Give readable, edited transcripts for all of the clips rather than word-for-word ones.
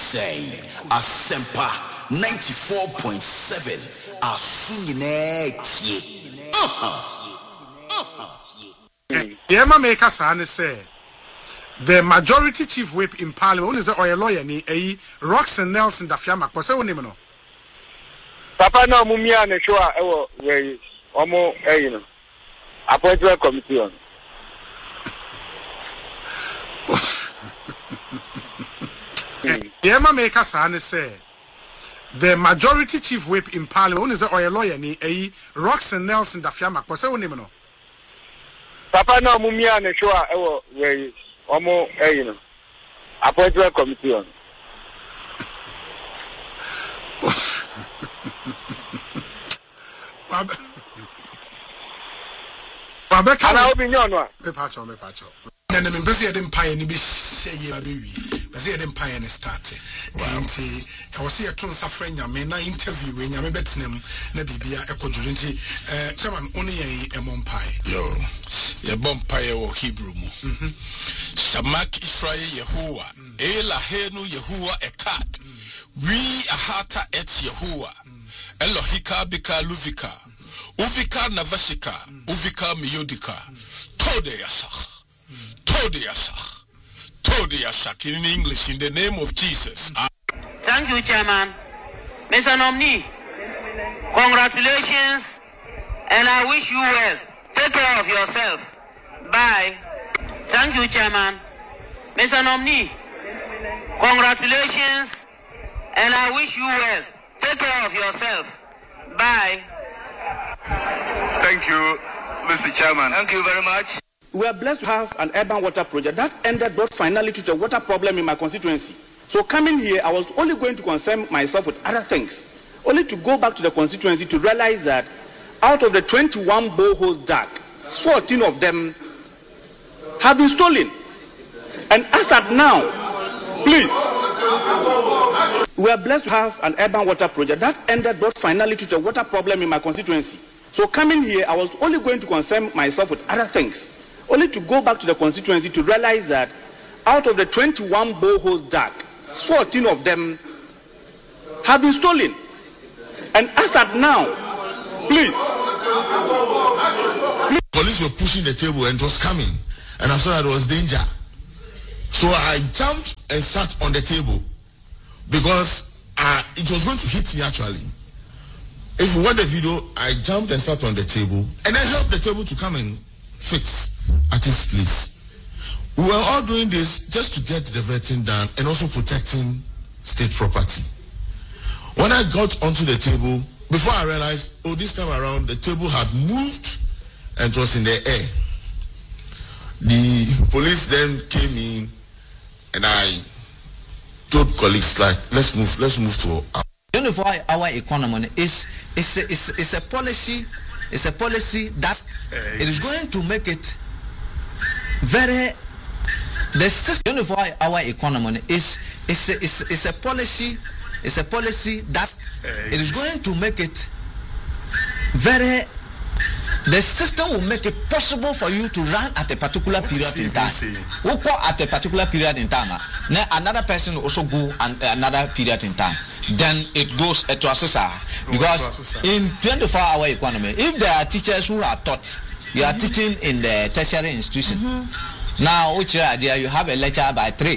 say Asempa 94.7 Asunyine. Yema make us say the majority chief whip in parliament is a lawyer ni Roxanne Nelson Dafiama kwase woni no papa na mumia na show ewo we omo no appointment committee on Yema make us say the majority chief whip in parliament is a lawyer ni Roxanne Nelson Dafiama kwase woni no papa na mumia na show ewo we omo no appointment committee on Ana obi nyono me pacho na me bese ye dem paye ni be hye abewi bese ye dem paye ne start nti e wo se ye tun safra nyame na interview we nyame betenem na bibia ekoduru nti chairman oni ye emon paye yo ye bom paye wo Hebrew mu Shamak Israel Yehovah Elahenu Yehovah Ekat we ahata et Yehovah Elohika bika luvika Uvika navashika Uvika miyodika Tode yashak in English in the name of Jesus. Thank you, Chairman. Mr. Nomni, congratulations and I wish you well. Take care of yourself. Bye. Thank you, Chairman. Mr. Nomni, congratulations and I wish you well. Take care of yourself. Bye. Thank you, Mr. Chairman. Thank you very much. We are blessed to have an urban water project that brought finally to the water problem in my constituency. So coming here, I was only going to concern myself with other things, only to go back to the constituency to realize that out of the 21 boreholes dug, 14 of them have been stolen. And as at now, please, we are blessed to have an urban water project that brought finally to the water problem in my constituency. So coming here, I was only going to concern myself with other things, only to go back to the constituency to realize that out of the 21 boreholes dug, 14 of them have been stolen. And as at now, please. Police were pushing the table and it was coming. And I saw that there was danger. So I jumped and sat on the table because it was going to hit me actually. If you watch the video, I jumped and sat on the table and I helped the table to come and fix at its place. We were all doing this just to get the vetting done and also protecting state property. When I got onto the table, before I realized, this time around the table had moved and it was in the air. The police then came in and I told colleagues like, let's move to our 24-hour economy is a policy that it is going to make it very. The 24-hour economy is a policy that it is going to make it very. The system will make it possible for you to run at a particular period in time. At a particular period in time, now another person will also go another period in time. Then it goes to Asusa. Because in 24-hour economy, if there are teachers who are taught, you are teaching in the tertiary institution. Now, which idea you have a lecture by 3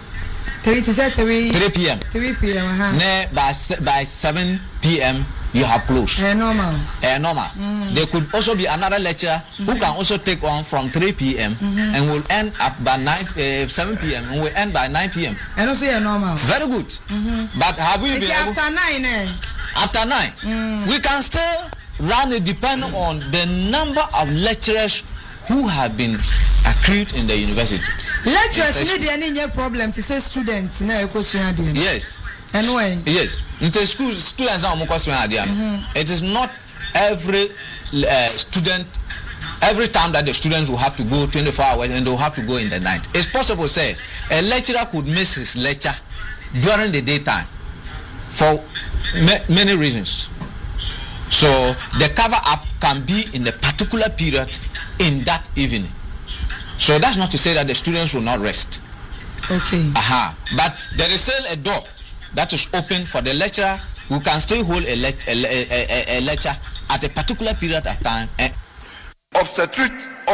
p.m. 3 p.m. By 7 p.m. you have closed. Normal. There could also be another lecturer who can also take on from 3 p.m. And will end up by 7 p.m. and will end by 9 p.m. And also normal. Very good. But have we been able... After 9, After 9, we can still run it depending on the number of lecturers who have been accrued in the university. Lecturers need any problem to say students. Yes. Anyway. Yes. In the school, students are more it is not every student, every time that the students will have to go 24 hours and they will have to go in the night. It's possible, say, a lecturer could miss his lecture during the daytime for many reasons. So the cover up can be in a particular period in that evening. So that's not to say that the students will not rest. Okay. But there is still a door that is open for the lecturer who can still hold a lecture at a particular period of time. Obstetric,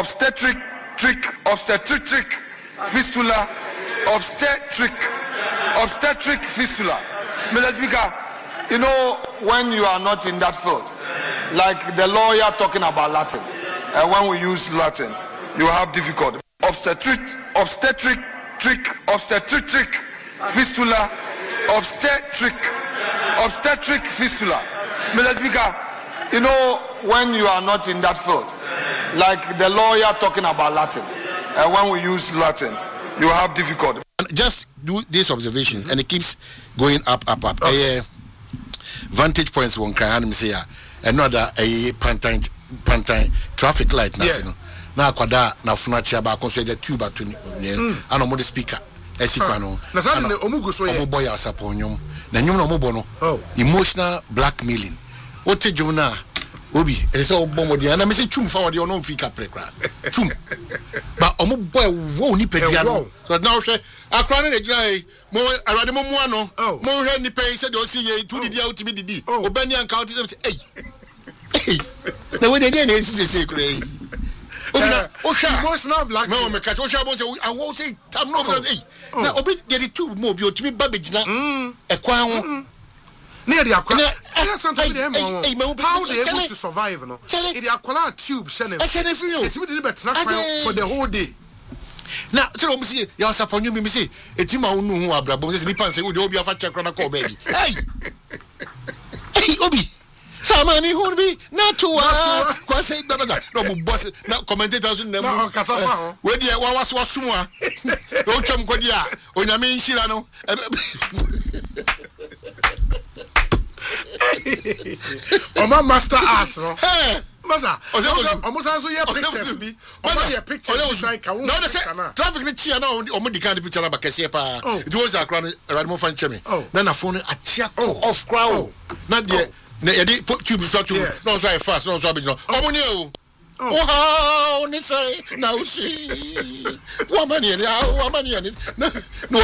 fistula, obstetric fistula. Mr. Speaker, you know, when you are not in that field, like the lawyer talking about Latin, and when we use Latin, you have difficulty. Obstetric, fistula, obstetric fistula. Mr. Speaker, you know, when you are not in that field, like the lawyer talking about Latin, and when we use Latin, you have difficulty. Just do these observations, and it keeps going up. Okay. Vantage points won't cry and say another pantai traffic light. Now, Quada, now Funacha, consider the tuba to and a speaker. Esikano, Nazan, Omugo, boy, Saponium, Nanuno Mobono, emotional blackmailing. What Juna Obi, it's all Bomodia, and I say chum forward your own fika precra. Chum. But Omo boy won't nip it. So now say, I crown a dry, more Arademoano, more Henry Pay said, you'll see a 2 D out to be the D. Obanian county says, hey, the way they did is the secret. Emotional black. No, me catch. I won't say. I'm not going to say. Now, Obi get it too more. You to be babbage now. A crown. Near the aqua. How they able to survive? No. The aqua tube. Send it for the whole day. Now, so we see. You are upon you. Me say. It's him who know who Abraham. Just depends. Who do you have a check on a call, baby? Hey, Obi. Samani who be not to because say no boss now commentators in them no kasafa we dey wa was sumwa o twam kodia onyame nhira no Oma master art no masa almost so your pictures be over your pictures like no they say traffic ni chia na omo di kan picture na ba kese pa it was a crown radimo fan cheme na phone a chia off crowd na dey na yedi tube so to no so fast no so be no omuni oh ni say now see woman here no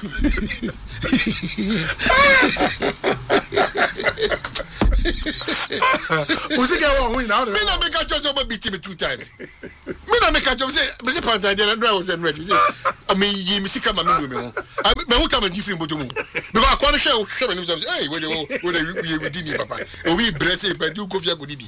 Who's it going on now? Me na make a job over beat me 2 times. Me na make a job say me panta dey na was and ready say I mean you me sika ma me me ho. Me who time give him botomu. Because I kwano share me say hey we dey me papa. We bless e pedi Kofi Agudidi.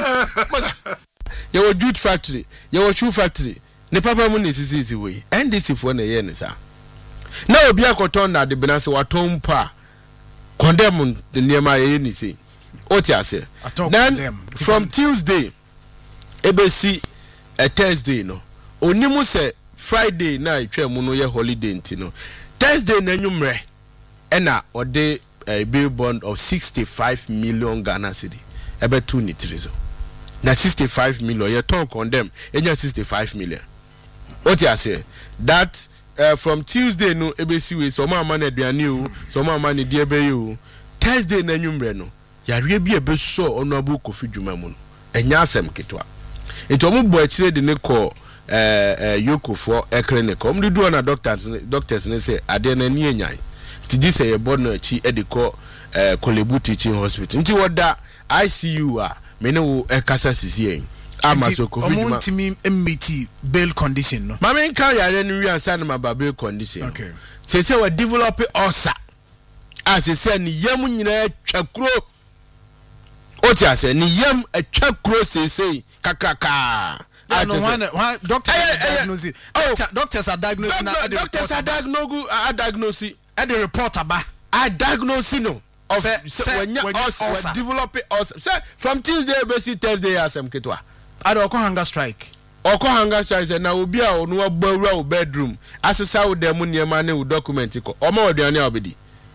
Your jute factory, your shoe factory. Ne papa mu ne sisi we. NDC for na ye ne sa. Na obi akoton na de benase waton pa. Condemn the niema ye ni say. Otiase. Then from Tuesday, ABC a Thursday no. Onimu se Friday na itwa mu no ye holiday ntino. Thursday na nwumre ena ode a bill bond of 65 million Ghana cedi. Ebe 2 nitirizo. Na 65 million ye ton condemn enya 65 million. Otiase that from Tuesday no ABC we so ma man aduane o, so ma man die be you. Thursday na nwumre no. Yare bi ebe so Honorable Kofi Dwuma mu no enya asem ketwa ento mo bo akire de ne ko yokofo ekre ne ko mdu do na doctors ne say ade na ni enyan ti di say e bo no achi e de ko Kolebu Teaching Hospital nti woda ICU a me ne wo ekasa sisi en ama so Kofi Dwuma omuntimi mmeti bail condition no ma me nka yare no wi ansa na ma bail condition okay say we develop ulcer as say ni yam nyina twakro Otiase ni yam a chakro say kakaka. I don't want doctors diagnose. Doctors are diagnosing now. Doctors are diagnosing. At the report about I diagnose no. Of when us develop us. From Tuesday basi Thursday asem ketwa. I don't hunger strike. Oko hunger strike say na obi a onu abawura o bedroom. Asesa wo dem niema na wo document ko. Omo oduane obedi.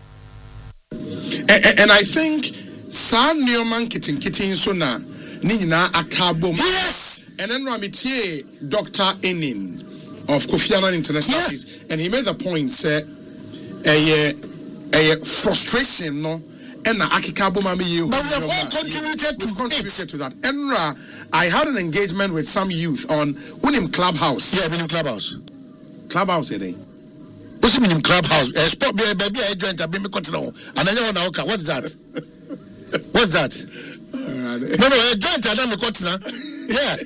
And I think San Newman kitten so na Nina Akabom. Yes! And then Ramitie Dr. Enin of Kofi Annan International Peace. And he made the point, say a frustration, no, and Akikabo Mami you. But we have all contributed to that. Enra, I had an engagement with some youth on Unim Clubhouse. Yeah, Unim Clubhouse. Clubhouse, eh? What's the clubhouse? Sport baby, I joined a baby continent. And I know now. What's that? What's that? No, I joined a continent. Yeah.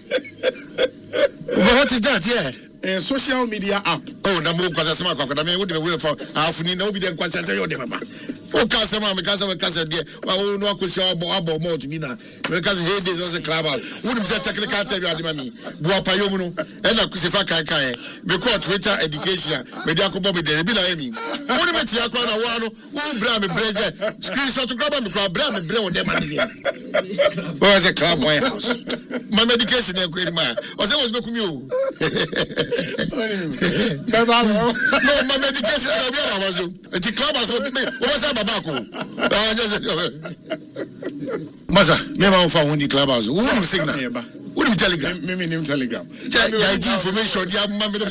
But what is that? Yeah. A social media app. Oh, no more because I mean, what do we for half in nobody and question your mama. Oh, Casama, because of a castle, dear. Well, no, I could show about more to be now. Because he did was a club. Wouldn't say technical tell you, Adimami, Guapayomo, and a Kusifaka, because Twitter education, Mediaco with the Bilami. What do you mean, Yakwana, who bram a bread, screenshot to grab a crab, bram and bread, them. Was a club White House. My medication, was I was looking you. No, my medication, I was doing. The club was up. Masa, me ma fa won di clubhouse. Who no signal? Who no telegram? Me telegram. Ya information dia ma me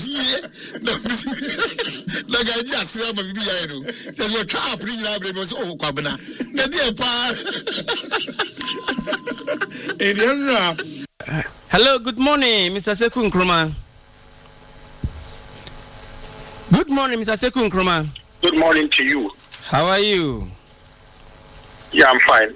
na ga ji asira ma bibi ya no. Say you trap ni na bre me so oh kwabena. Na dia pa. Hello, good morning, Mr. Seku Nkrumah. Good morning, Mr. Seku Nkrumah. Good morning to you. How are you? Yeah, I'm fine.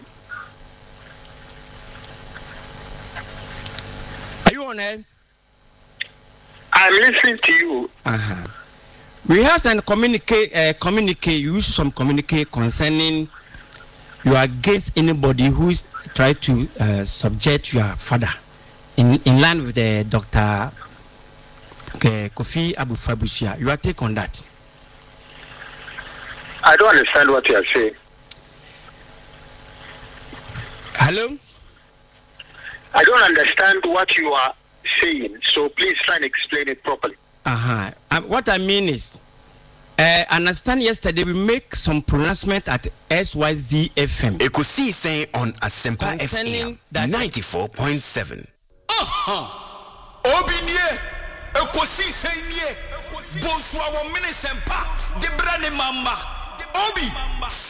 Are you on air? I'm listening to you. We have to communicate. You use some communicate concerning you are against anybody who is trying to subject your father in line with the Dr. Kofi Abu-Fabusia. Your take on that? I don't understand what you are saying. Hello? I don't understand what you are saying, so please try and explain it properly. What I mean is, I understand yesterday we make some pronouncement at SYZ FM. Ekusi saying on Asempa FM 94.7. Obinye, Ekusi saying ye, Bonsoir Minisempa, Debrane Mama. Obi,